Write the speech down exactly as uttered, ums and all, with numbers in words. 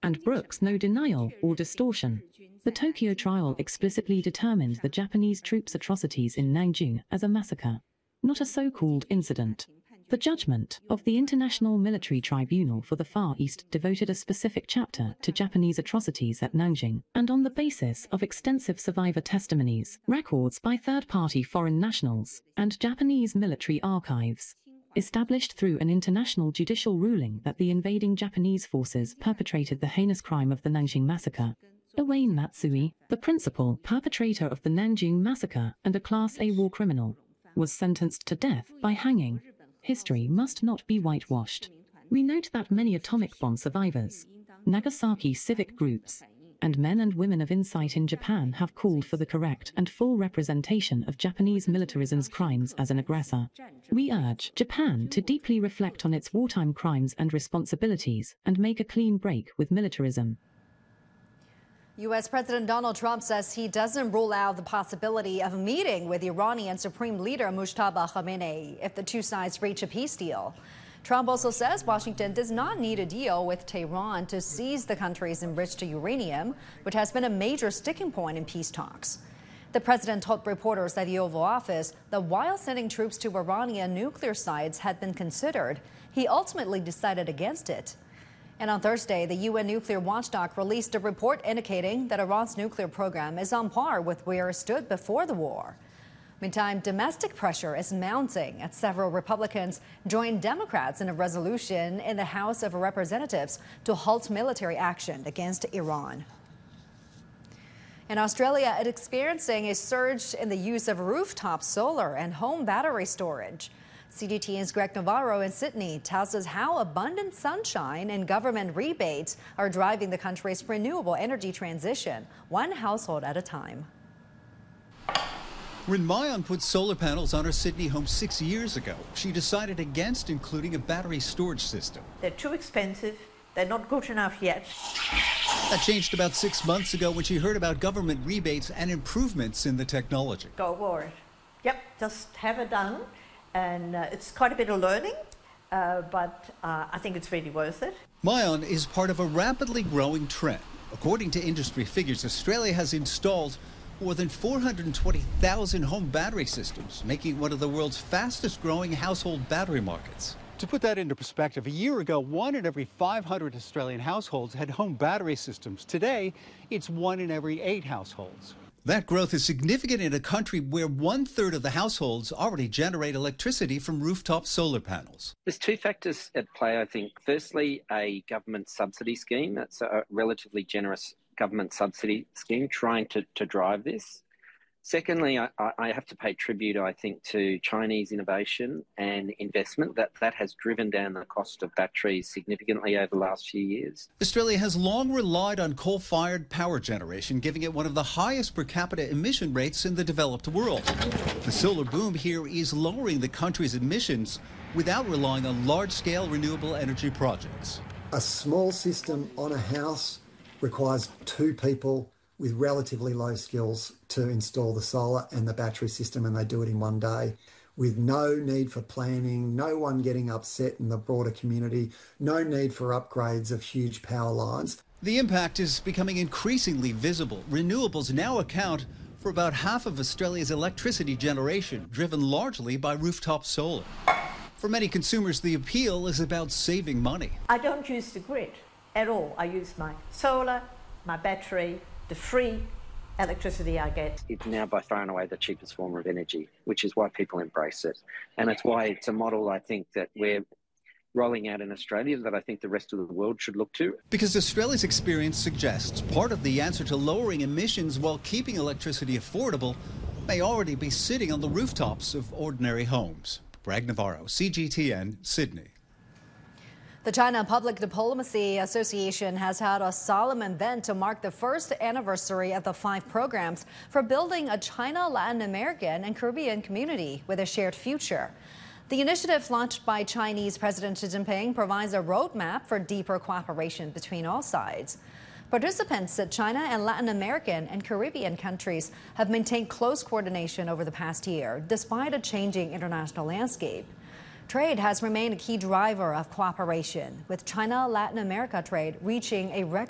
and brooks no denial or distortion. The Tokyo trial explicitly determined the Japanese troops' atrocities in Nanjing as a massacre, not a so-called incident. The judgment of the International Military Tribunal for the Far East devoted a specific chapter to Japanese atrocities at Nanjing, and on the basis of extensive survivor testimonies, records by third-party foreign nationals, and Japanese military archives, established through an international judicial ruling that the invading Japanese forces perpetrated the heinous crime of the Nanjing massacre. Owain Matsui, the principal perpetrator of the Nanjing massacre and a Class A war criminal, was sentenced to death by hanging. History must not be whitewashed. We note that many atomic bomb survivors, Nagasaki civic groups, and men and women of insight in Japan have called for the correct and full representation of Japanese militarism's crimes as an aggressor. We urge Japan to deeply reflect on its wartime crimes and responsibilities and make a clean break with militarism. U S President Donald Trump says he doesn't rule out the possibility of a meeting with Iranian Supreme Leader Mujtaba Khamenei if the two sides reach a peace deal. Trump also says Washington does not need a deal with Tehran to seize the country's enriched uranium, which has been a major sticking point in peace talks. The president told reporters at the Oval Office that while sending troops to Iranian nuclear sites had been considered, he ultimately decided against it. And on Thursday, the U N nuclear watchdog released a report indicating that Iran's nuclear program is on par with where it stood before the war. Meantime, domestic pressure is mounting as several Republicans joined Democrats in a resolution in the House of Representatives to halt military action against Iran. In Australia, it's experiencing a surge in the use of rooftop solar and home battery storage. C G T N's Greg Navarro in Sydney tells us how abundant sunshine and government rebates are driving the country's renewable energy transition, one household at a time. When Mayan put solar panels on her Sydney home six years ago, she decided against including a battery storage system. They're too expensive. They're not good enough yet. That changed about six months ago when she heard about government rebates and improvements in the technology. Go for it. Yep, just have it done. And uh, it's quite a bit of learning, uh, but uh, I think it's really worth it. Mayan is part of a rapidly growing trend. According to industry figures, Australia has installed more than four hundred twenty thousand home battery systems, making it one of the world's fastest growing household battery markets. To put that into perspective, a year ago, one in every five hundred Australian households had home battery systems. Today, it's one in every eight households. That growth is significant in a country where one-third of the households already generate electricity from rooftop solar panels. There's two factors at play, I think. Firstly, a government subsidy scheme. That's a relatively generous government subsidy scheme trying to, to drive this. Secondly, I, I have to pay tribute, I think, to Chinese innovation and investment. That, that has driven down the cost of batteries significantly over the last few years. Australia has long relied on coal-fired power generation, giving it one of the highest per capita emission rates in the developed world. The solar boom here is lowering the country's emissions without relying on large-scale renewable energy projects. A small system on a house requires two people with relatively low skills to install the solar and the battery system, and they do it in one day with no need for planning, no one getting upset in the broader community, no need for upgrades of huge power lines. The impact is becoming increasingly visible. Renewables now account for about half of Australia's electricity generation, driven largely by rooftop solar. For many consumers, the appeal is about saving money. I don't use the grid at all. I use my solar, my battery, the free electricity I get. It's now by far and away the cheapest form of energy, which is why people embrace it. And it's why it's a model, I think, that we're rolling out in Australia that I think the rest of the world should look to. Because Australia's experience suggests part of the answer to lowering emissions while keeping electricity affordable may already be sitting on the rooftops of ordinary homes. Greg Navarro, C G T N, Sydney. The China Public Diplomacy Association has had a solemn event to mark the first anniversary of the five programs for building a China, Latin American, and Caribbean community with a shared future. The initiative launched by Chinese President Xi Jinping provides a roadmap for deeper cooperation between all sides. Participants said China and Latin American and Caribbean countries have maintained close coordination over the past year, despite a changing international landscape. Trade has remained a key driver of cooperation, with China-Latin America trade reaching a record